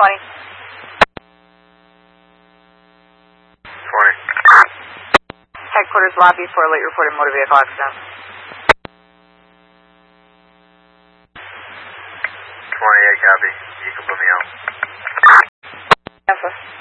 20. Headquarters lobby for late reported motor vehicle accident. 28, copy. You can put me out. Yes, sir.